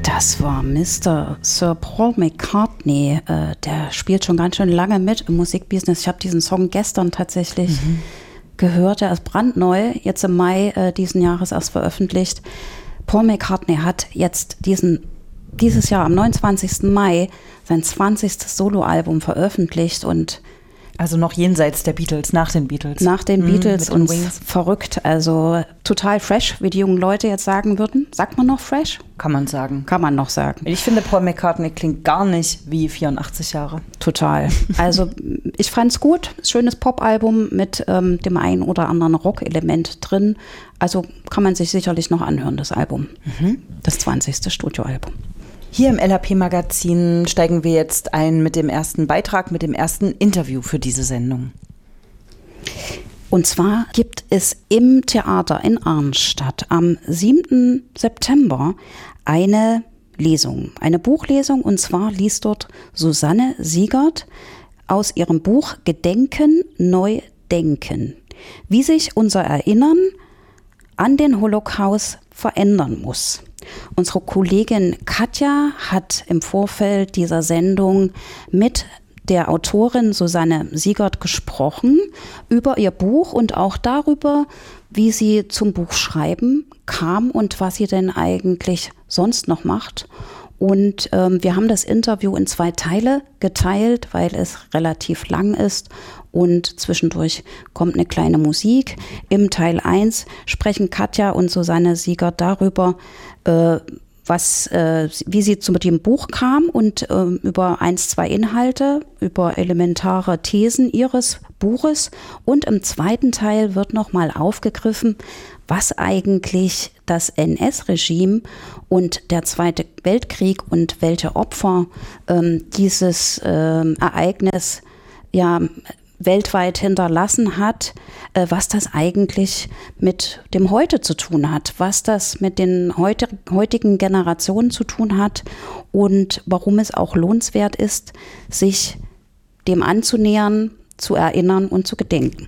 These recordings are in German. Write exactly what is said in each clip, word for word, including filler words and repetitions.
Das war Mister Sir Paul McCartney. Äh, der spielt schon ganz schön lange mit im Musikbusiness. Ich habe diesen Song gestern tatsächlich mhm. gehört. Er ist brandneu, jetzt im Mai äh, diesen Jahres erst veröffentlicht. Paul McCartney hat jetzt diesen, dieses Jahr am neunundzwanzigsten Mai sein zwanzigstes Soloalbum veröffentlicht und also noch jenseits der Beatles, nach den Beatles. Nach den mhm, Beatles den und Wings. Verrückt, also total fresh, wie die jungen Leute jetzt sagen würden. Sagt man noch fresh? Kann man sagen. Kann man noch sagen. Ich finde, Paul McCartney klingt gar nicht wie vierundachtzig Jahre. Total. Also ich fand's gut. Schönes Popalbum mit ähm, dem einen oder anderen Rock-Element drin. Also kann man sich sicherlich noch anhören, das Album. Mhm. Das zwanzigste Studioalbum. Hier im L H P-Magazin steigen wir jetzt ein mit dem ersten Beitrag, mit dem ersten Interview für diese Sendung. Und zwar gibt es im Theater in Arnstadt am siebten September eine Lesung, eine Buchlesung. Und zwar liest dort Susanne Siegert aus ihrem Buch Gedenken, neu denken, wie sich unser Erinnern an den Holocaust verändern muss. Unsere Kollegin Katja hat im Vorfeld dieser Sendung mit der Autorin Susanne Siegert gesprochen über ihr Buch und auch darüber, wie sie zum Buchschreiben kam und was sie denn eigentlich sonst noch macht. Und ähm, wir haben das Interview in zwei Teile geteilt, weil es relativ lang ist und zwischendurch kommt eine kleine Musik. Im Teil eins sprechen Katja und Susanne Siegert darüber, äh, was, äh, wie sie zu dem Buch kam und äh, über eins, zwei Inhalte, über elementare Thesen ihres Buches. Und im zweiten Teil wird nochmal aufgegriffen, was eigentlich das N S-Regime und der Zweite Weltkrieg und welche Opfer ähm, dieses ähm, Ereignis ja weltweit hinterlassen hat, äh, was das eigentlich mit dem Heute zu tun hat, was das mit den heute, heutigen Generationen zu tun hat und warum es auch lohnenswert ist, sich dem anzunähern, zu erinnern und zu gedenken.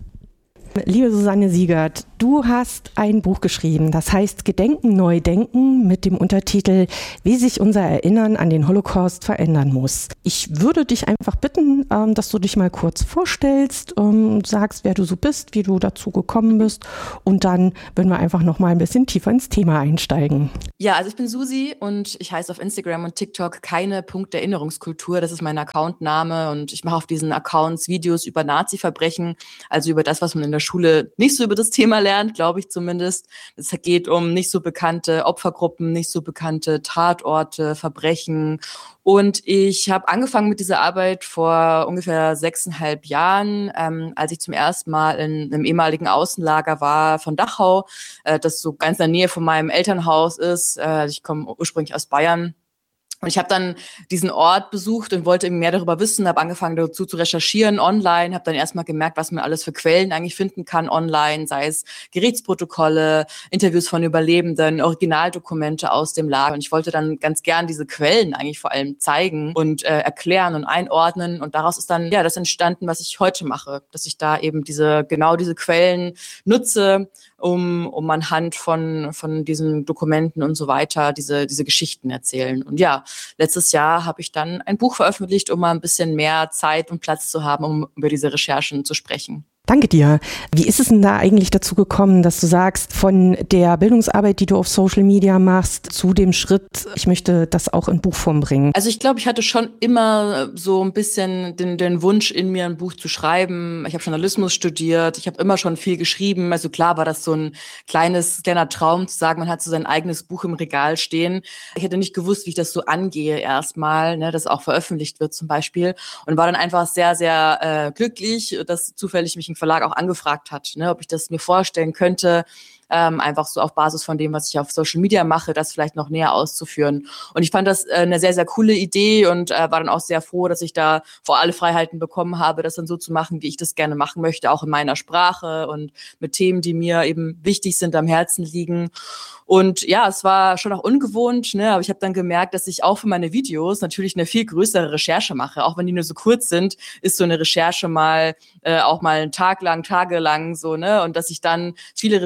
Liebe Susanne Siegert, du hast ein Buch geschrieben, das heißt Gedenken, neu denken, mit dem Untertitel Wie sich unser Erinnern an den Holocaust verändern muss. Ich würde dich einfach bitten, ähm, dass du dich mal kurz vorstellst, ähm, sagst, wer du so bist, wie du dazu gekommen bist und dann würden wir einfach noch mal ein bisschen tiefer ins Thema einsteigen. Ja, also ich bin Susi und ich heiße auf Instagram und TikTok keine Punkt der Erinnerungskultur, das ist mein Accountname und ich mache auf diesen Accounts Videos über Nazi-Verbrechen, also über das, was man in der Schule nicht so über das Thema lernt, glaube ich zumindest. Es geht um nicht so bekannte Opfergruppen, nicht so bekannte Tatorte, Verbrechen. Und ich habe angefangen mit dieser Arbeit vor ungefähr sechseinhalb Jahren, ähm, als ich zum ersten Mal in einem ehemaligen Außenlager war von Dachau, äh, das so ganz in der Nähe von meinem Elternhaus ist. Äh, ich komme ursprünglich aus Bayern. Und ich habe dann diesen Ort besucht und wollte mehr darüber wissen, habe angefangen dazu zu recherchieren online, habe dann erstmal gemerkt, was man alles für Quellen eigentlich finden kann online, sei es Gerichtsprotokolle, Interviews von Überlebenden, Originaldokumente aus dem Lager. Und ich wollte dann ganz gern diese Quellen eigentlich vor allem zeigen und äh, erklären und einordnen. Und daraus ist dann ja das entstanden, was ich heute mache, dass ich da eben diese genau diese Quellen nutze, um um anhand von von diesen Dokumenten und so weiter diese diese Geschichten erzählen. Und ja, letztes Jahr habe ich dann ein Buch veröffentlicht, um mal ein bisschen mehr Zeit und Platz zu haben, um über diese Recherchen zu sprechen. Danke dir. Wie ist es denn da eigentlich dazu gekommen, dass du sagst, von der Bildungsarbeit, die du auf Social Media machst, zu dem Schritt, ich möchte das auch in Buchform bringen? Also ich glaube, ich hatte schon immer so ein bisschen den, den Wunsch in mir, ein Buch zu schreiben. Ich habe Journalismus studiert, ich habe immer schon viel geschrieben. Also klar war das so ein kleines, kleiner Traum zu sagen, man hat so sein eigenes Buch im Regal stehen. Ich hätte nicht gewusst, wie ich das so angehe erstmal, ne, dass auch veröffentlicht wird zum Beispiel. Und war dann einfach sehr, sehr äh, glücklich, dass zufällig mich Verlag auch angefragt hat, ne, ob ich das mir vorstellen könnte, ähm, einfach so auf Basis von dem, was ich auf Social Media mache, das vielleicht noch näher auszuführen. Und ich fand das äh, eine sehr, sehr coole Idee und äh, war dann auch sehr froh, dass ich da vor alle Freiheiten bekommen habe, das dann so zu machen, wie ich das gerne machen möchte, auch in meiner Sprache und mit Themen, die mir eben wichtig sind, am Herzen liegen. Und ja, es war schon auch ungewohnt, ne, aber ich habe dann gemerkt, dass ich auch für meine Videos natürlich eine viel größere Recherche mache. Auch wenn die nur so kurz sind, ist so eine Recherche mal äh, auch mal einen Tag lang, tagelang so, ne, und dass ich dann viele Recherchen,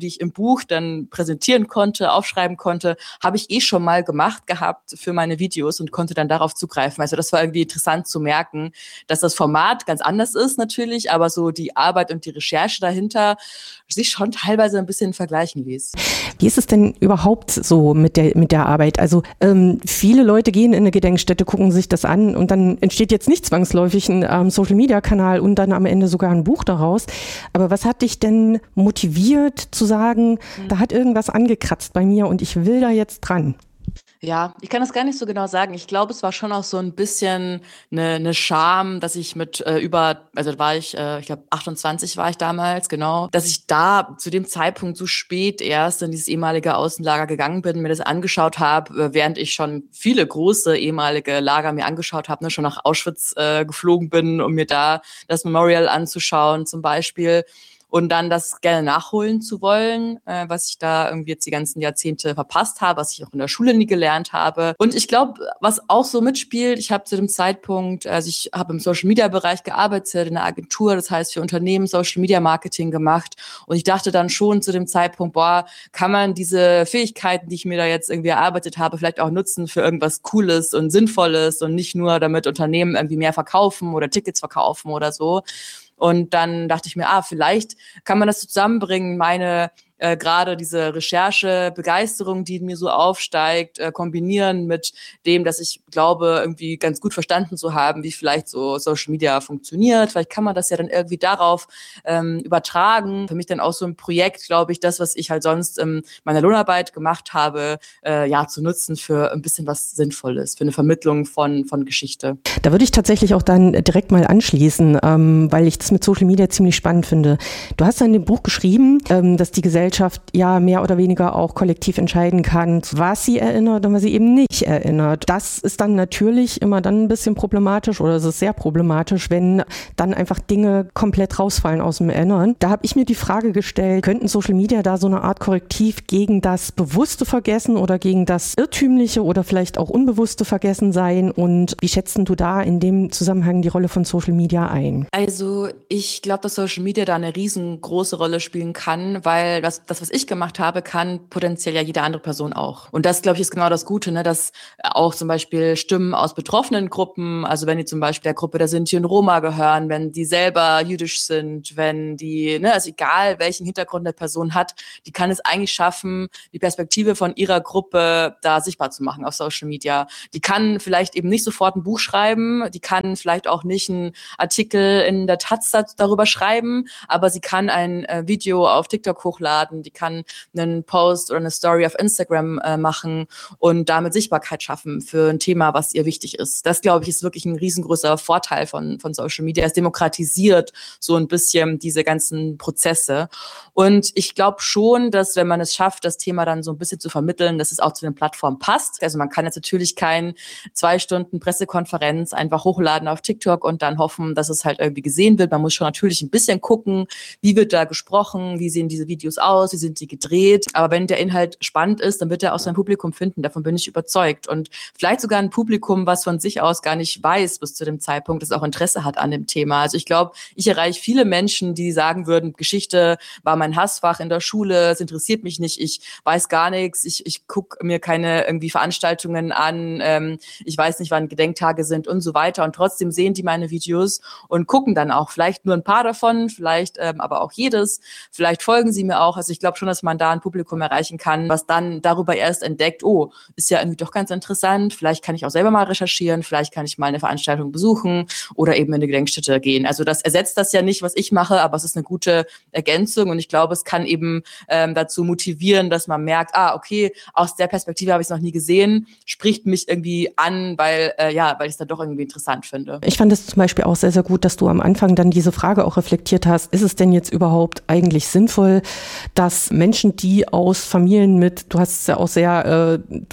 die ich im Buch dann präsentieren konnte, aufschreiben konnte, habe ich eh schon mal gemacht gehabt für meine Videos und konnte dann darauf zugreifen. Also das war irgendwie interessant zu merken, dass das Format ganz anders ist natürlich, aber so die Arbeit und die Recherche dahinter sich schon teilweise ein bisschen vergleichen ließ. Wie ist es denn überhaupt so mit der, mit der Arbeit? Also ähm, viele Leute gehen in eine Gedenkstätte, gucken sich das an und dann entsteht jetzt nicht zwangsläufig ein ähm, Social-Media-Kanal und dann am Ende sogar ein Buch daraus. Aber was hat dich denn motiviert zu sagen, mhm. da hat irgendwas angekratzt bei mir und ich will da jetzt dran? Ja, ich kann das gar nicht so genau sagen. Ich glaube, es war schon auch so ein bisschen eine, eine Scham, dass ich mit äh, über, also da war ich, äh, ich glaube achtundzwanzig war ich damals, genau, dass ich da zu dem Zeitpunkt so spät erst in dieses ehemalige Außenlager gegangen bin, mir das angeschaut habe, während ich schon viele große ehemalige Lager mir angeschaut habe, ne, schon nach Auschwitz äh, geflogen bin, um mir da das Memorial anzuschauen zum Beispiel. Und dann das gerne nachholen zu wollen, äh, was ich da irgendwie jetzt die ganzen Jahrzehnte verpasst habe, was ich auch in der Schule nie gelernt habe. Und ich glaube, was auch so mitspielt, ich habe zu dem Zeitpunkt, also ich habe im Social-Media-Bereich gearbeitet, in einer Agentur, das heißt für Unternehmen Social-Media-Marketing gemacht. Und ich dachte dann schon zu dem Zeitpunkt, boah, kann man diese Fähigkeiten, die ich mir da jetzt irgendwie erarbeitet habe, vielleicht auch nutzen für irgendwas Cooles und Sinnvolles und nicht nur, damit Unternehmen irgendwie mehr verkaufen oder Tickets verkaufen oder so. Und dann dachte ich mir, ah, vielleicht kann man das zusammenbringen, meine äh, gerade diese Recherche-Begeisterung, die in mir so aufsteigt, äh, kombinieren mit dem, dass ich glaube, irgendwie ganz gut verstanden zu haben, wie vielleicht so Social Media funktioniert. Vielleicht kann man das ja dann irgendwie darauf ähm, übertragen. Für mich dann auch so ein Projekt, glaube ich, das, was ich halt sonst in meiner Lohnarbeit gemacht habe, äh, ja, zu nutzen für ein bisschen was Sinnvolles, für eine Vermittlung von, von Geschichte. Da würde ich tatsächlich auch dann direkt mal anschließen, ähm, weil ich das mit Social Media ziemlich spannend finde. Du hast ja in dem Buch geschrieben, ähm, dass die Gesellschaft ja mehr oder weniger auch kollektiv entscheiden kann, was sie erinnert und was sie eben nicht erinnert. Das ist dann natürlich immer dann ein bisschen problematisch oder es ist sehr problematisch, wenn dann einfach Dinge komplett rausfallen aus dem Erinnern. Da habe ich mir die Frage gestellt, könnten Social Media da so eine Art Korrektiv gegen das bewusste Vergessen oder gegen das irrtümliche oder vielleicht auch unbewusste Vergessen sein? Und wie schätzt du da in dem Zusammenhang die Rolle von Social Media ein? Also ich glaube, dass Social Media da eine riesengroße Rolle spielen kann, weil das, das, was ich gemacht habe, kann potenziell ja jede andere Person auch. Und das, glaube ich, ist genau das Gute, ne, dass auch zum Beispiel Stimmen aus betroffenen Gruppen, also wenn die zum Beispiel der Gruppe der Sinti und Roma gehören, wenn die selber jüdisch sind, wenn die, ne, also egal welchen Hintergrund der Person hat, die kann es eigentlich schaffen, die Perspektive von ihrer Gruppe da sichtbar zu machen auf Social Media. Die kann vielleicht eben nicht sofort ein Buch schreiben, die kann vielleicht auch nicht einen Artikel in der Taz darüber schreiben, aber sie kann ein äh, Video auf TikTok hochladen, die kann einen Post oder eine Story auf Instagram äh, machen und damit Sichtbarkeit schaffen für ein Thema, was ihr wichtig ist. Das, glaube ich, ist wirklich ein riesengroßer Vorteil von, von Social Media. Es demokratisiert so ein bisschen diese ganzen Prozesse. Und ich glaube schon, dass wenn man es schafft, das Thema dann so ein bisschen zu vermitteln, dass es auch zu den Plattformen passt. Also man kann jetzt natürlich kein zwei Stunden Pressekonferenz einfach hochladen auf TikTok und dann hoffen, dass es halt irgendwie gesehen wird. Man muss schon natürlich ein bisschen gucken, wie wird da gesprochen, wie sehen diese Videos aus, wie sind die gedreht. Aber wenn der Inhalt spannend ist, dann wird er auch sein Publikum finden. Davon bin ich überzeugt. Und vielleicht sogar ein Publikum, was von sich aus gar nicht weiß bis zu dem Zeitpunkt, das auch Interesse hat an dem Thema. Also ich glaube, ich erreiche viele Menschen, die sagen würden, Geschichte war mein Hassfach in der Schule, es interessiert mich nicht, ich weiß gar nichts, ich, ich gucke mir keine irgendwie Veranstaltungen an, ähm, ich weiß nicht, wann Gedenktage sind und so weiter. Und trotzdem sehen die meine Videos und gucken dann auch vielleicht nur ein paar davon, vielleicht ähm, aber auch jedes. Vielleicht folgen sie mir auch. Also ich glaube schon, dass man da ein Publikum erreichen kann, was dann darüber erst entdeckt, oh, ist ja irgendwie doch ganz interessant, vielleicht kann ich auch selber mal recherchieren, vielleicht kann ich mal eine Veranstaltung besuchen oder eben in eine Gedenkstätte gehen. Also das ersetzt das ja nicht, was ich mache, aber es ist eine gute Ergänzung und ich glaube, es kann eben ähm, dazu motivieren, dass man merkt, ah, okay, aus der Perspektive habe ich es noch nie gesehen, spricht mich irgendwie an, weil äh, ja, weil ich es dann doch irgendwie interessant finde. Ich fand es zum Beispiel auch sehr, sehr gut, dass du am Anfang dann diese Frage auch reflektiert hast, ist es denn jetzt überhaupt eigentlich sinnvoll, dass Menschen, die aus Familien mit, du hast es ja auch sehr äh,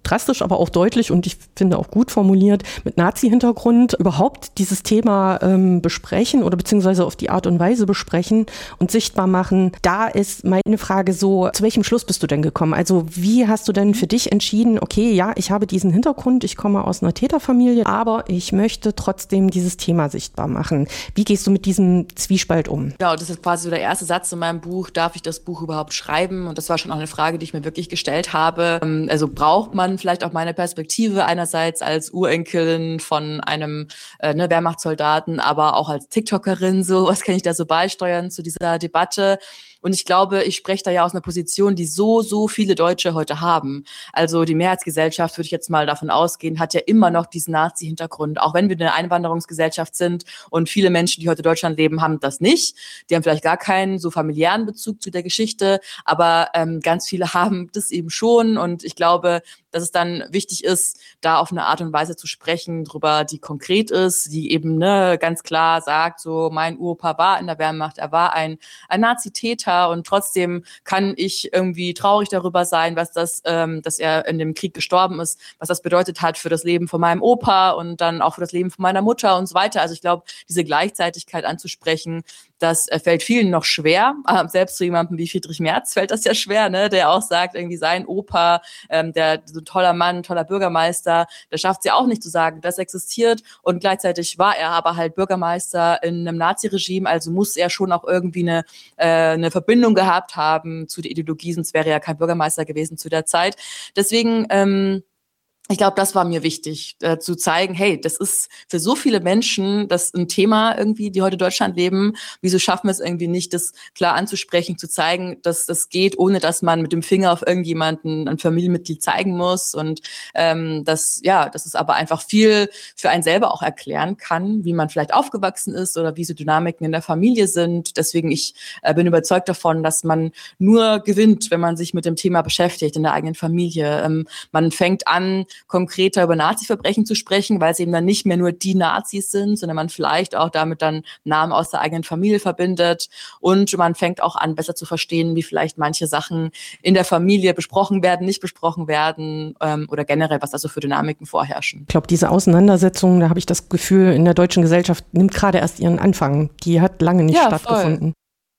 drastisch, aber auch deutlich und ich finde auch gut formuliert, mit Nazi-Hintergrund überhaupt dieses Thema ähm, besprechen oder beziehungsweise auf die Art und Weise besprechen und sichtbar machen. Da ist meine Frage so, zu welchem Schluss bist du denn gekommen? Also wie hast du denn für dich entschieden, okay, ja, ich habe diesen Hintergrund, ich komme aus einer Täterfamilie, aber ich möchte trotzdem dieses Thema sichtbar machen. Wie gehst du mit diesem Zwiespalt um? Genau, das ist quasi so der erste Satz in meinem Buch, darf ich das Buch überhaupt schreiben? Und das war schon auch eine Frage, die ich mir wirklich gestellt habe. Also braucht man vielleicht auch meine Perspektive einerseits als Urenkelin von einem äh, ne, Wehrmachtssoldaten, aber auch als TikTokerin, so was kann ich da so beisteuern zu dieser Debatte? Und ich glaube, ich spreche da ja aus einer Position, die so, so viele Deutsche heute haben. Also die Mehrheitsgesellschaft, würde ich jetzt mal davon ausgehen, hat ja immer noch diesen Nazi-Hintergrund. Auch wenn wir eine Einwanderungsgesellschaft sind und viele Menschen, die heute in Deutschland leben, haben das nicht. Die haben vielleicht gar keinen so familiären Bezug zu der Geschichte, aber ähm, ganz viele haben das eben schon. Und ich glaube, dass es dann wichtig ist, da auf eine Art und Weise zu sprechen, drüber, die konkret ist, die eben ne, ganz klar sagt, so mein Uropa war in der Wehrmacht, er war ein, ein Nazi-Täter und trotzdem kann ich irgendwie traurig darüber sein, was das, ähm, dass er in dem Krieg gestorben ist, was das bedeutet hat für das Leben von meinem Opa und dann auch für das Leben von meiner Mutter und so weiter. Also ich glaube, diese Gleichzeitigkeit anzusprechen, das fällt vielen noch schwer. Selbst zu jemandem wie Friedrich Merz fällt das ja schwer, ne? Der auch sagt, irgendwie sein Opa, ähm, der so ein toller Mann, toller Bürgermeister, der schafft es ja auch nicht zu sagen, das existiert. Und gleichzeitig war er aber halt Bürgermeister in einem Nazi-Regime, also muss er schon auch irgendwie eine, äh, eine Verbindung gehabt haben zu der Ideologie, sonst wäre er ja kein Bürgermeister gewesen zu der Zeit. Deswegen ähm, ich glaube, das war mir wichtig, äh, zu zeigen, hey, das ist für so viele Menschen das ein Thema irgendwie, die heute in Deutschland leben. Wieso schaffen wir es irgendwie nicht, das klar anzusprechen, zu zeigen, dass das geht, ohne dass man mit dem Finger auf irgendjemanden, ein Familienmitglied zeigen muss und ähm, dass ja, dass es aber einfach viel für einen selber auch erklären kann, wie man vielleicht aufgewachsen ist oder wie so Dynamiken in der Familie sind. Deswegen ich äh, bin überzeugt davon, dass man nur gewinnt, wenn man sich mit dem Thema beschäftigt in der eigenen Familie. Ähm, man fängt an, konkreter über Nazi-Verbrechen zu sprechen, weil es eben dann nicht mehr nur die Nazis sind, sondern man vielleicht auch damit dann Namen aus der eigenen Familie verbindet und man fängt auch an, besser zu verstehen, wie vielleicht manche Sachen in der Familie besprochen werden, nicht besprochen werden ähm, oder generell, was da so für Dynamiken vorherrschen. Ich glaube, diese Auseinandersetzung, da habe ich das Gefühl, in der deutschen Gesellschaft nimmt gerade erst ihren Anfang. Die hat lange nicht ja, stattgefunden.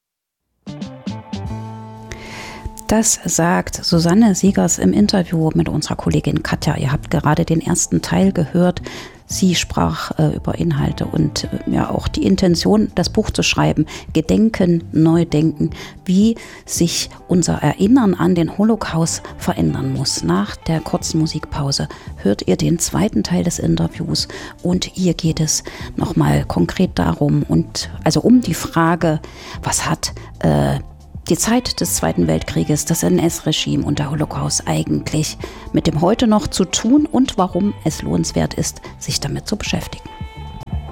Voll. Das sagt Susanne Siegers im Interview mit unserer Kollegin Katja. Ihr habt gerade den ersten Teil gehört. Sie sprach äh, über Inhalte und äh, ja auch die Intention, das Buch zu schreiben. Gedenken, neu denken, wie sich unser Erinnern an den Holocaust verändern muss. Nach der kurzen Musikpause hört ihr den zweiten Teil des Interviews und hier geht es nochmal konkret darum und also um die Frage, was hat äh, die Zeit des Zweiten Weltkrieges, das N S-Regime und der Holocaust eigentlich mit dem Heute noch zu tun und warum es lohnenswert ist, sich damit zu beschäftigen.